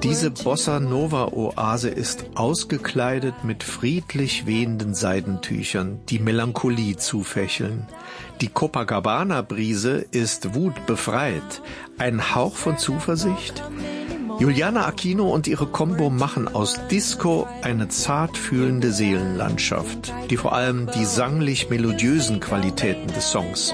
Diese Bossa-Nova-Oase ist ausgekleidet mit friedlich wehenden Seidentüchern, die Melancholie zufächeln. Die Copacabana-Brise ist wutbefreit. Ein Hauch von Zuversicht? Juliana Aquino und ihre Combo machen aus Disco eine zartfühlende Seelenlandschaft, die vor allem die sanglich-melodiösen Qualitäten des Songs